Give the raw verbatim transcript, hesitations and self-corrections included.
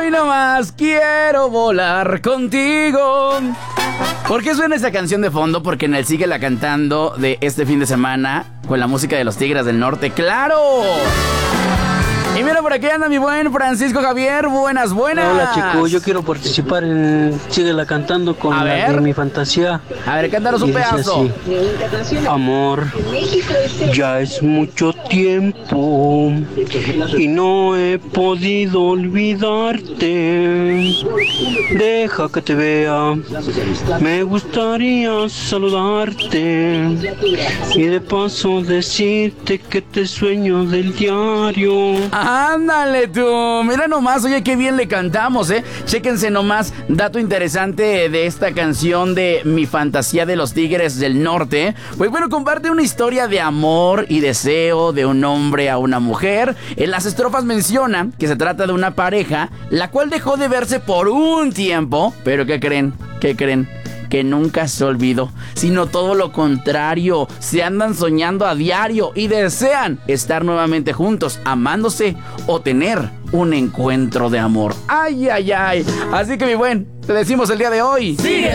Hoy nomás quiero volar contigo. ¿Por qué suena esa canción de fondo? Porque en el Síguela Cantando de este fin de semana, con la música de los Tigres del Norte, ¡claro! Y mira, por aquí anda mi buen Francisco Javier. Buenas, buenas. Hola, chico. Yo quiero participar en Síguela Cantando con A la ver. de Mi Fantasía. A ver, cántanos un Y dice pedazo. así: amor, ya es mucho tiempo y no he podido olvidarte. Deja que te vea, me gustaría saludarte y de paso decirte que te sueño del diario. Ándale tú, mira nomás, oye, qué bien le cantamos, ¿eh? Chéquense nomás, dato interesante de esta canción de Mi Fantasía de los Tigres del Norte. Pues bueno, comparte una historia de amor y deseo de un hombre a una mujer. En las estrofas menciona que se trata de una pareja, la cual dejó de verse por un tiempo. Pero ¿qué creen? ¿Qué creen? Que nunca se olvidó, sino todo lo contrario. Se andan soñando a diario y desean estar nuevamente juntos, amándose o tener un encuentro de amor. Ay, ay, ay. Así que mi buen, te decimos el día de hoy: ¡sigue!